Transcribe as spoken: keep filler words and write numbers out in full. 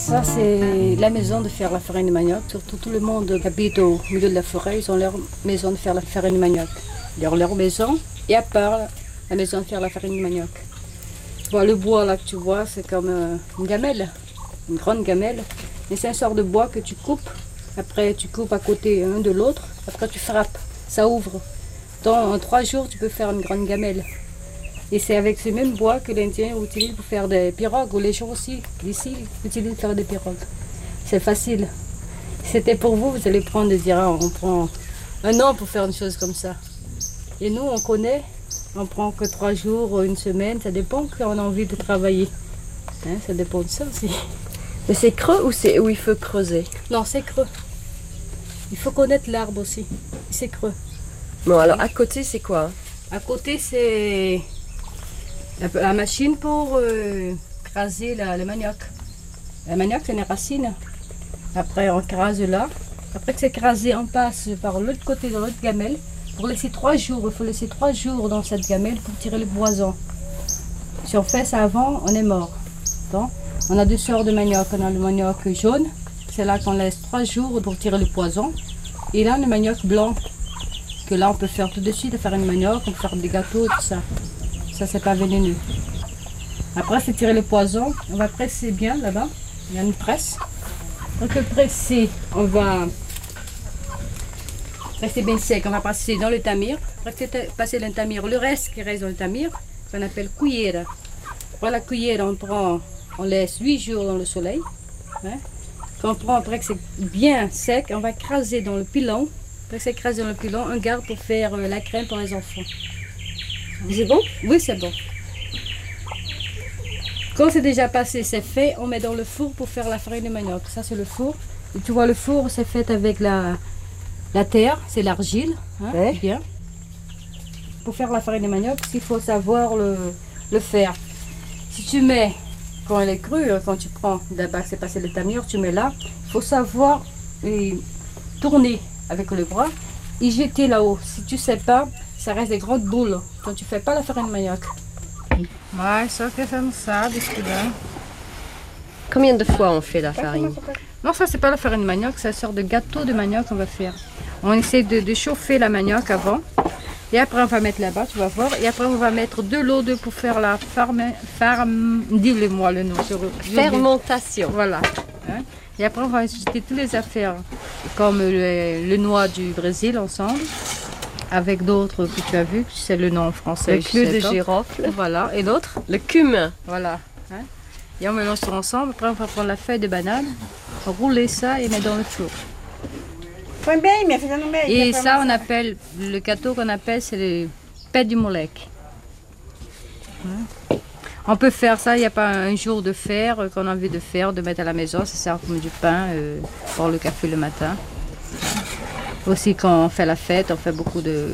Ça, c'est la maison de faire la farine de manioc. Surtout tout le monde qui habite au milieu de la forêt, ils ont leur maison de faire la farine de manioc. Ils ont leur maison et à part la maison de faire la farine de manioc. Bon, le bois là que tu vois, c'est comme euh, une gamelle, une grande gamelle. Mais c'est un sort de bois que tu coupes. Après, tu coupes à côté un de l'autre. Après, tu frappes. Ça ouvre. Donc, en trois jours, tu peux faire une grande gamelle. Et c'est avec ce même bois que l'Indien utilise pour faire des pirogues, ou les gens aussi, d'ici, utilisent pour faire des pirogues. C'est facile. Si c'était pour vous, vous allez prendre des dirhams. On prend un an pour faire une chose comme ça. Et nous, on connaît, on prend que trois jours, une semaine, ça dépend quand on a envie de travailler. Hein, ça dépend de ça aussi. Mais c'est creux ou c'est où il faut creuser? Non, c'est creux. Il faut connaître l'arbre aussi. C'est creux. Bon, alors à côté, c'est quoi? À côté, c'est la, la machine pour euh, craser la, le manioc. Le manioc, c'est une racine. Après, on crase là. Après que c'est crasé, on passe par l'autre côté, dans l'autre gamelle. Pour laisser trois jours, il faut laisser trois jours dans cette gamelle pour tirer le poison. Si on fait ça avant, on est mort. Donc, on a deux sortes de manioc. On a le manioc jaune, c'est là qu'on laisse trois jours pour tirer le poison. Et là, le manioc blanc, que là on peut faire tout de suite, faire une manioc, on peut faire des gâteaux, tout ça. Ça, c'est pas vénéneux. Après, c'est tirer le poison. On va presser bien là-bas. Il y a une presse. Donc, le presser, on va rester bien sec. On va passer dans le tamir. Après, passer dans le tamir, le reste qui reste dans le tamir, qu'on appelle cuillère. Après la cuillère, on prend, on laisse huit jours dans le soleil. Hein. Quand on prend, après que c'est bien sec, on va écraser dans le pilon. Après que c'est écrasé dans le pilon, on garde pour faire euh, la crème pour les enfants. C'est bon? Oui, c'est bon. Quand c'est déjà passé, c'est fait, on met dans le four pour faire la farine de manioc. Ça, c'est le four. Et tu vois, le four, c'est fait avec la, la terre, c'est l'argile. Hein, ouais. Bien. Pour faire la farine de manioc, il faut savoir le, le faire. Si tu mets, quand elle est crue, quand tu prends, d'abord c'est passé le tamir, tu mets là, il faut savoir et tourner avec le bras et jeter là-haut. Si tu ne sais pas, ça reste des grandes boules quand tu ne fais pas la farine de manioc. Ouais, só que você não sabe estudar. Combien de fois on fait la farine? Non, ça c'est pas la farine de manioc, c'est une sorte de gâteau de manioc qu'on va faire. On essaie de, de chauffer la manioc avant. Et après on va mettre là-bas, tu vas voir. Et après on va mettre de l'eau de pour faire la farme, farme, dis-le-moi le nom. Fermentation. Voilà. Hein? Et après on va ajouter toutes les affaires, comme le, le noix du Brésil ensemble, avec d'autres que tu as vu, c'est le nom français. Le clou de girofle. Voilà. Et l'autre? Le cumin. Voilà. Hein? Et on mélange tout ensemble. Après on va prendre la feuille de banane, rouler ça et mettre dans le four. Et ça, on appelle, le gâteau qu'on appelle, c'est le pet du molek. On peut faire ça, il n'y a pas un jour de faire qu'on a envie de faire, de mettre à la maison, ça sert comme du pain euh, pour le café le matin. Aussi quand on fait la fête, on fait beaucoup de